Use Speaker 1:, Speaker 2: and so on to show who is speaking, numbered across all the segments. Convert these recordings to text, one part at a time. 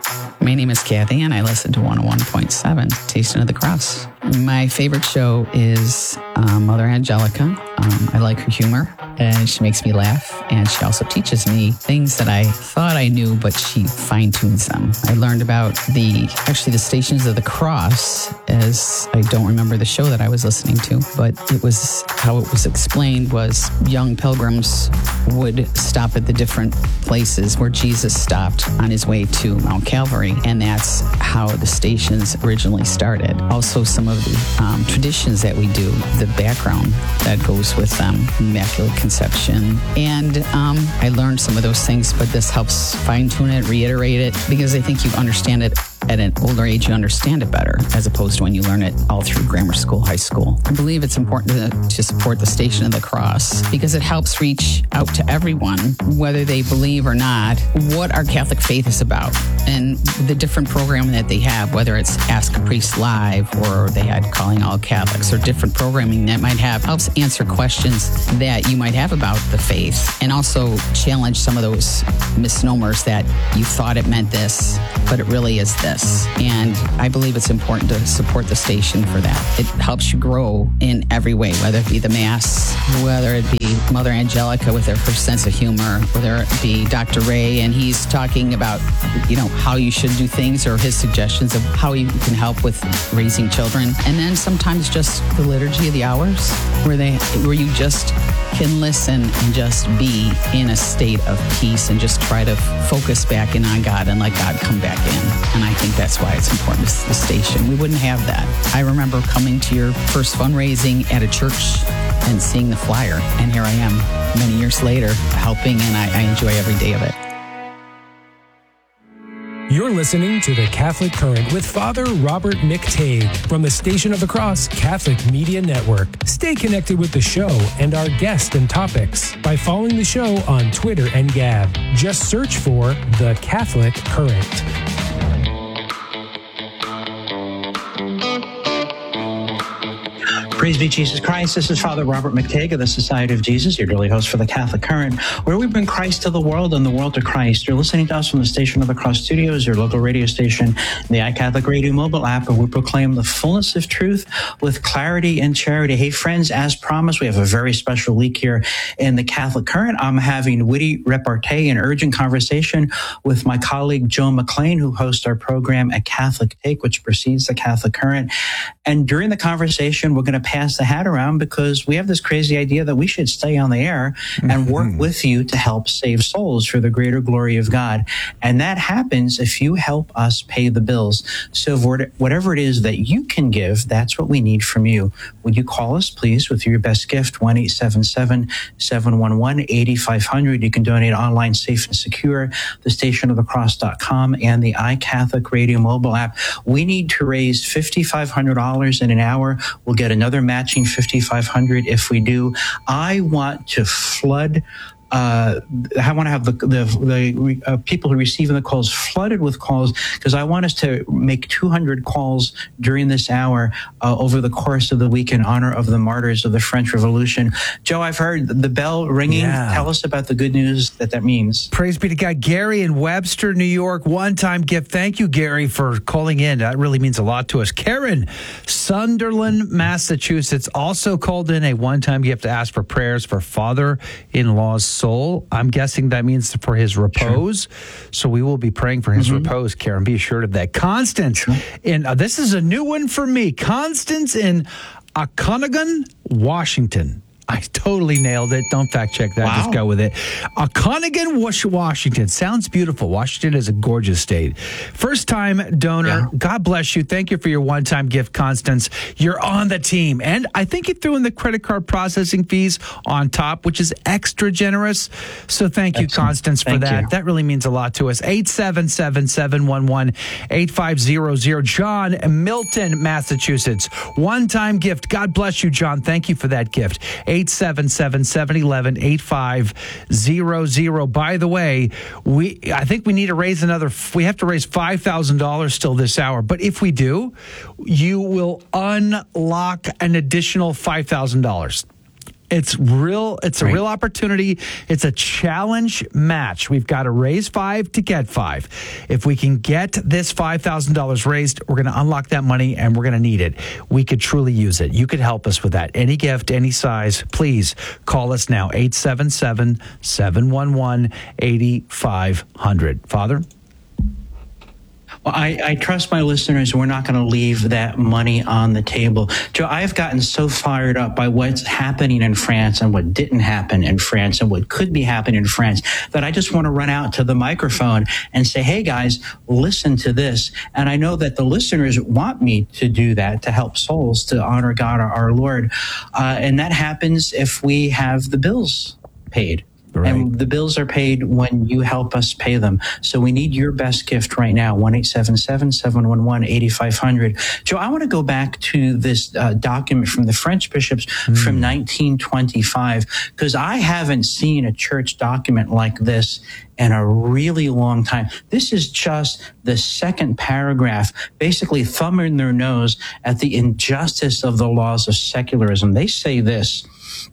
Speaker 1: My name is Kathy, and I listen to 101.7 Station of the Cross. My favorite show is Mother Angelica. I like her humor, and she makes me laugh, and she also teaches me things that I thought I knew, but she fine-tunes them. I learned about the Stations of the Cross, as I don't remember the show that I was listening to, but it was how it was explained was young pilgrims would stop at the different places where Jesus stopped on his way to Mount Calvary, and that's how the stations originally started. Also, some of the traditions that we do, the background that goes with them, Immaculate Conception. And I learned some of those things, but this helps fine-tune it, reiterate it, because I think you understand it at an older age, you understand it better, as opposed to when you learn it all through grammar school, high school. I believe it's important to support the Station of the Cross because it helps reach out to everyone, whether they believe or not, what our Catholic faith is about and the different programming that they have, whether it's Ask a Priest Live or they had Calling All Catholics or different programming that might have, helps answer questions that you might have about the faith and also challenge some of those misnomers that you thought it meant this, but it really is this. And I believe it's important to support the station for that. It helps you grow in every way, whether it be the Mass, whether it be Mother Angelica with her sense of humor, whether it be Dr. Ray and he's talking about, how you should do things or his suggestions of how you can help with raising children. And then sometimes just the Liturgy of the Hours where you just can listen and just be in a state of peace and just try to focus back in on God and let God come back in. And I think that's why it's important to the station. We wouldn't have that. I remember coming to your first fundraising at a church and seeing the flyer. And here I am many years later helping, and I enjoy every day of it.
Speaker 2: You're listening to The Catholic Current with Father Robert McTague from the Station of the Cross Catholic Media Network. Stay connected with the show and our guests and topics by following the show on Twitter and Gab. Just search for The Catholic Current.
Speaker 3: Praise be Jesus Christ. This is Father Robert McTague of the Society of Jesus, your daily host for the Catholic Current, where we bring Christ to the world and the world to Christ. You're listening to us from the Station of the Cross Studios, your local radio station, the iCatholic Radio mobile app, where we proclaim the fullness of truth with clarity and charity. Hey, friends, as promised, we have a very special week here in the Catholic Current. I'm having witty repartee and urgent conversation with my colleague, Joe McLean, who hosts our program at Catholic Take, which precedes the Catholic Current. And during the conversation, we're going to pass the hat around because we have this crazy idea that we should stay on the air and work with you to help save souls for the greater glory of God. And that happens if you help us pay the bills. So whatever it is that you can give, that's what we need from you. Would you call us, please, with your best gift, 1-877-711-8500. You can donate online, safe and secure, thestationofthecross.com and the iCatholic Radio mobile app. We need to raise $5,500 in an hour. We'll get another matching $5,500 if we do. I want to flood. I want to have the people who are receiving the calls flooded with calls because I want us to make 200 calls during this hour over the course of the week in honor of the martyrs of the French Revolution. Joe, I've heard the bell ringing. Yeah. Tell us about the good news that means.
Speaker 4: Praise be to God. Gary in Webster, New York, one-time gift. Thank you, Gary, for calling in. That really means a lot to us. Karen, Sunderland, Massachusetts, also called in a one-time gift to ask for prayers for father-in-law's soul. I'm guessing that means for his repose. Sure. So we will be praying for his repose, Karen. Be assured of that. Constance, this is a new one for me. Constance in Okanagan, Washington. I totally nailed it. Don't fact check that. Wow. Just go with it. Okanagan, Washington. Sounds beautiful. Washington is a gorgeous state. First time donor. Yeah. God bless you. Thank you for your one-time gift, Constance. You're on the team. And I think you threw in the credit card processing fees on top, which is extra generous. So thank you, Constance, for that. That really means a lot to us. 877-711-8500. John, Milton, Massachusetts. One-time gift. God bless you, John. Thank you for that gift. 877-711-8500. By the way, I think we need to raise we have to raise $5,000 still this hour. But if we do, you will unlock an additional $5,000. It's real. It's a real opportunity. It's a challenge match. We've got to raise $5 to get $5. If we can get this $5,000 raised, we're going to unlock that money and we're going to need it. We could truly use it. You could help us with that. Any gift, any size, please call us now. 877-711-8500. Father?
Speaker 3: Well, I trust my listeners. We're not going to leave that money on the table. Joe, I've gotten so fired up by what's happening in France and what didn't happen in France and what could be happening in France that I just want to run out to the microphone and say, hey, guys, listen to this. And I know that the listeners want me to do that, to help souls, to honor God, our Lord. And that happens if we have the bills paid. Right. And the bills are paid when you help us pay them. So we need your best gift right now, 1-877-711-8500. Joe, I want to go back to this document from the French bishops from 1925, because I haven't seen a church document like this in a really long time. This is just the second paragraph, basically thumbing their nose at the injustice of the laws of secularism. They say this: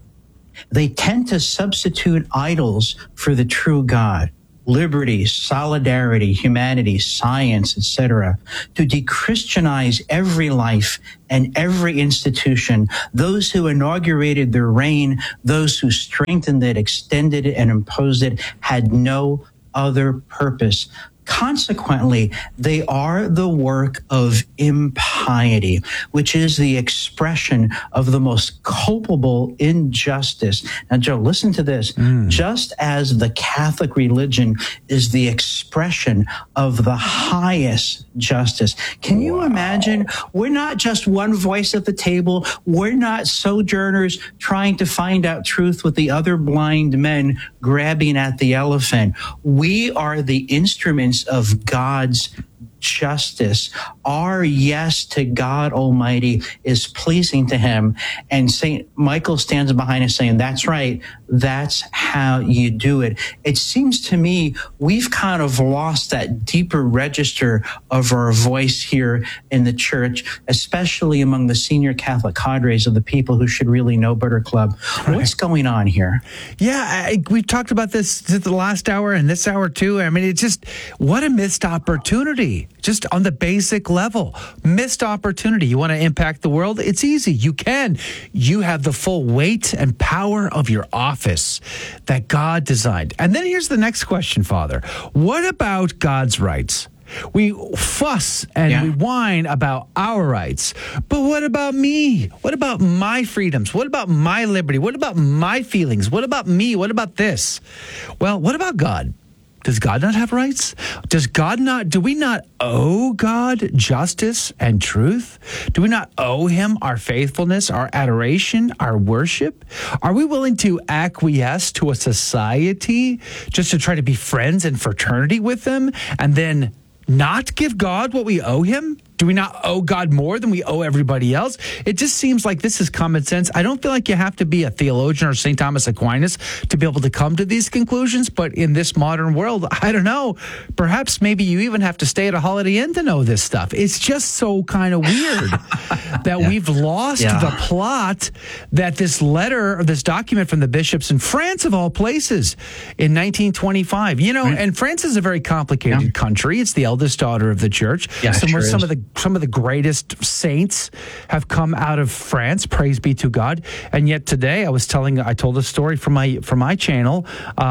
Speaker 3: they tend to substitute idols for the true God, liberty, solidarity, humanity, science, etc., to de-Christianize every life and every institution, those who inaugurated their reign, those who strengthened it, extended it, and imposed it, had no other purpose. Consequently, they are the work of impiety, which is the expression of the most culpable injustice. Now, Joe, listen to this. Just as the Catholic religion is the expression of the highest justice. Can you imagine? We're not just one voice at the table. We're not sojourners trying to find out truth with the other blind men grabbing at the elephant. We are the instruments of God's justice. Our yes to God Almighty is pleasing to him. And St. Michael stands behind us saying, that's right. That's how you do it. It seems to me we've kind of lost that deeper register of our voice here in the church, especially among the senior Catholic cadres of the People Who Should Really Know Better Club. Right. What's going on here?
Speaker 4: Yeah, we've talked about this the last hour and this hour too. I mean, it's just, what a missed opportunity. Just on the basic level, missed opportunity. You want to impact the world? It's easy. You can. You have the full weight and power of your office that God designed. And then here's the next question, Father. What about God's rights? We fuss and we whine about our rights. But what about me? What about my freedoms? What about my liberty? What about my feelings? What about me? What about this? Well, what about God? Does God not have rights? Do we not owe God justice and truth? Do we not owe him our faithfulness, our adoration, our worship? Are we willing to acquiesce to a society just to try to be friends and fraternity with them and then not give God what we owe him? Do we not owe God more than we owe everybody else? It just seems like this is common sense. I don't feel like you have to be a theologian or St. Thomas Aquinas to be able to come to these conclusions. But in this modern world, I don't know. Perhaps maybe you even have to stay at a Holiday Inn to know this stuff. It's just so kind of weird that we've lost the plot that this letter or this document from the bishops in France, of all places, in 1925. You know, and France is a very complicated country. It's the eldest daughter of the church. Yeah, some of the greatest saints have come out of France. Praise be to God. And yet today, I told a story from my channel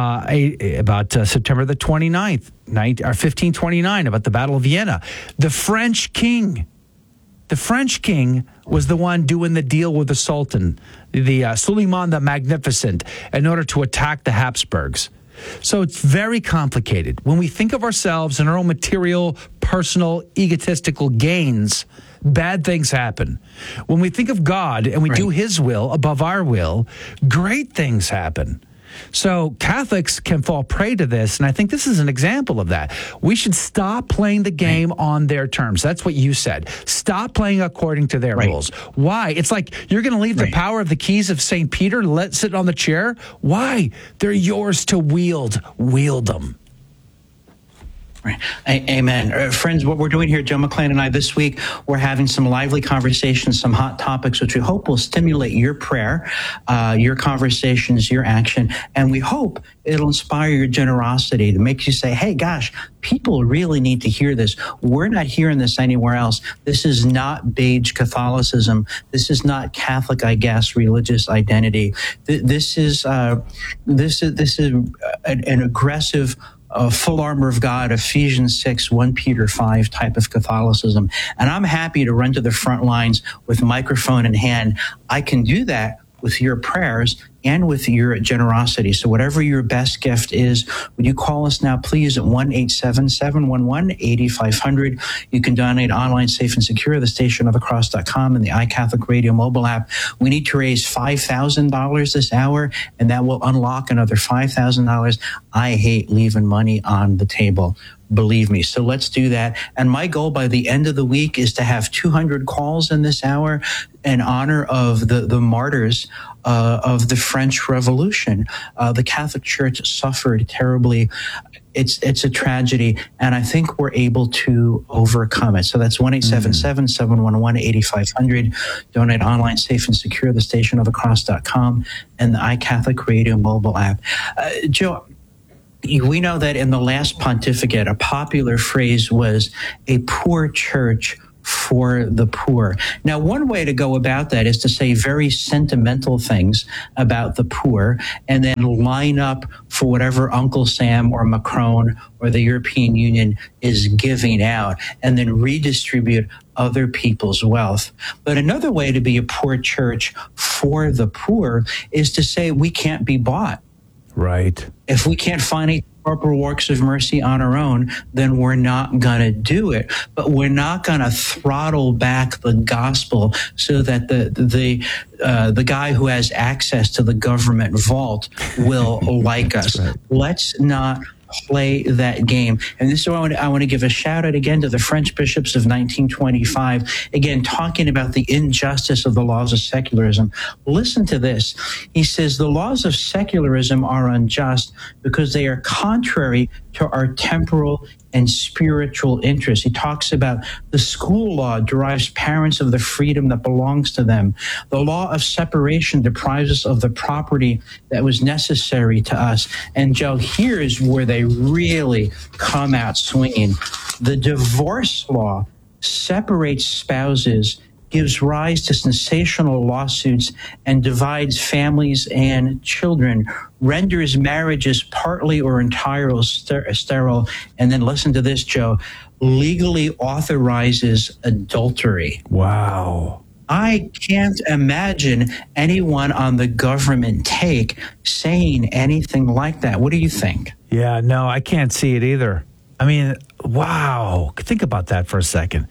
Speaker 4: about September the 29th, 1529, about the Battle of Vienna. The French king was the one doing the deal with the Sultan, the Suleiman the Magnificent, in order to attack the Habsburgs. So it's very complicated. When we think of ourselves and our own material, personal, egotistical gains, bad things happen. When we think of God and we do his will above our will, great things happen. So Catholics can fall prey to this, and I think this is an example of that. We should stop playing the game on their terms. That's what you said. Stop playing according to their rules. Why? It's like you're going to leave the power of the keys of St. Peter, let sit on the chair? Why? They're yours to wield. Wield them.
Speaker 3: Amen. Friends, what we're doing here, Joe McClain and I, this week, we're having some lively conversations, some hot topics, which we hope will stimulate your prayer, your conversations, your action. And we hope it'll inspire your generosity to make you say, hey, gosh, people really need to hear this. We're not hearing this anywhere else. This is not beige Catholicism. This is not Catholic, I guess, religious identity. This is an aggressive, full armor of God, Ephesians 6, 1 Peter 5 type of Catholicism. And I'm happy to run to the front lines with microphone in hand. I can do that with your prayers and with your generosity. So whatever your best gift is, would you call us now, please, at 1-877-711-8500. You can donate online, safe and secure, thestationofthecross.com and the iCatholic Radio mobile app. We need to raise $5,000 this hour, and that will unlock another $5,000. I hate leaving money on the table. Believe me. So let's do that. And my goal by the end of the week is to have 200 calls in this hour in honor of the martyrs of the French Revolution. The Catholic Church suffered terribly. It's a tragedy, and I think we're able to overcome it. So that's 1-877-711-8500. Donate online, safe and secure, thestationofthecross.com and the iCatholic Radio mobile app. Joe, we know that in the last pontificate, a popular phrase was a poor church for the poor. Now, one way to go about that is to say very sentimental things about the poor and then line up for whatever Uncle Sam or Macron or the European Union is giving out and then redistribute other people's wealth. But another way to be a poor church for the poor is to say we can't be bought.
Speaker 4: Right.
Speaker 3: If we can't find any corporal works of mercy on our own, then we're not going to do it. But we're not going to throttle back the gospel so that the guy who has access to the government vault will like us. Right. Let's not play that game. And this is why I want to give a shout out again to the French bishops of 1925, again, talking about the injustice of the laws of secularism. Listen to this. He says, the laws of secularism are unjust because they are contrary to our temporal and spiritual interests. He talks about the school law derives parents of the freedom that belongs to them. The law of separation deprives us of the property that was necessary to us. And Joe, here's where they really come out swinging. The divorce law separates spouses, gives rise to sensational lawsuits, and divides families and children, renders marriages partly or entirely sterile, and then listen to this, Joe, legally authorizes adultery.
Speaker 4: Wow.
Speaker 3: I can't imagine anyone on the government take saying anything like that. What do you think?
Speaker 4: Yeah, no, I can't see it either. I mean, wow. Think about that for a second.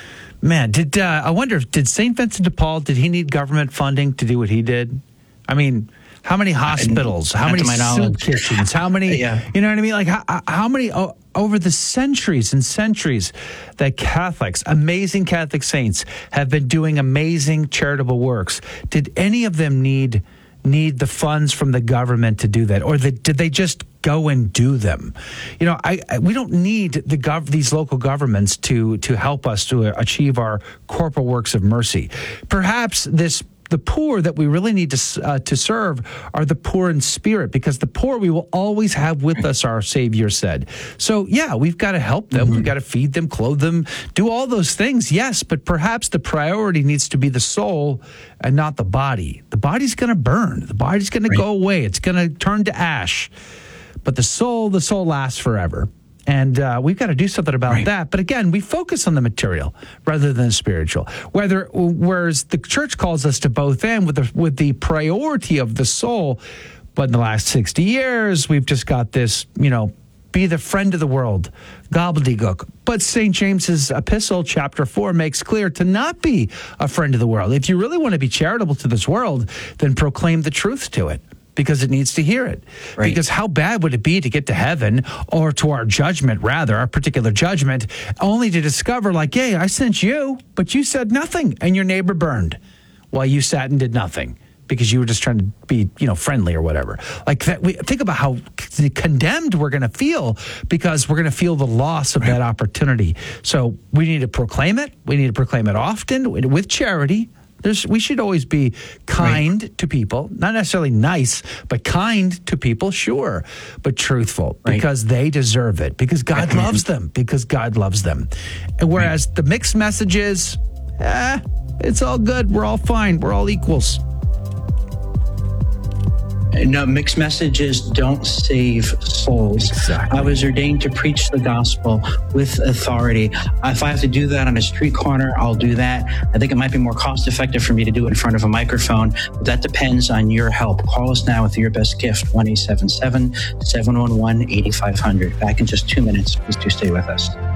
Speaker 4: Man, I wonder, did St. Vincent de Paul, did he need government funding to do what he did? I mean, how many hospitals, how many soup kitchens, how many, you know what I mean? Like how many over the centuries and centuries that Catholics, amazing Catholic saints, have been doing amazing charitable works. Did any of them need the funds from the government to do that? Or did they just go and do them? You know, we don't need these local governments to help us to achieve our corporal works of mercy. Perhaps the poor that we really need to serve are the poor in spirit, because the poor we will always have with us, our Savior said. So, yeah, we've got to help them. Mm-hmm. We've got to feed them, clothe them, do all those things, yes, but perhaps the priority needs to be the soul and not the body. The body's going to burn. The body's going to go away. It's going to turn to ash. But the soul lasts forever. And we've got to do something about that. But again, we focus on the material rather than the spiritual. Whereas the church calls us to both end with the priority of the soul. But in the last 60 years, we've just got this, be the friend of the world, gobbledygook. But St. James's epistle, chapter 4, makes clear to not be a friend of the world. If you really want to be charitable to this world, then proclaim the truth to it, because it needs to hear it. Right. Because how bad would it be to get to heaven, or to our judgment, rather, our particular judgment, only to discover, like, I sent you, but you said nothing, and your neighbor burned while you sat and did nothing. because you were just trying to be, friendly or whatever. Like that, think about how condemned we're going to feel because we're going to feel the loss of that opportunity. So we need to proclaim it. We need to proclaim it often with charity. We should always be kind to people, not necessarily nice, but kind to people, sure, but truthful because they deserve it, because God loves them, And whereas the mixed messages, it's all good. We're all fine. We're all equals.
Speaker 3: No, mixed messages don't save souls.
Speaker 4: Exactly.
Speaker 3: I was ordained to preach the gospel with authority. If I have to do that on a street corner, I'll do that. I think it might be more cost effective for me to do it in front of a microphone, but that depends on your help. Call us now with your best gift, 1-877-711-8500. Back in just 2 minutes. Please do stay with us.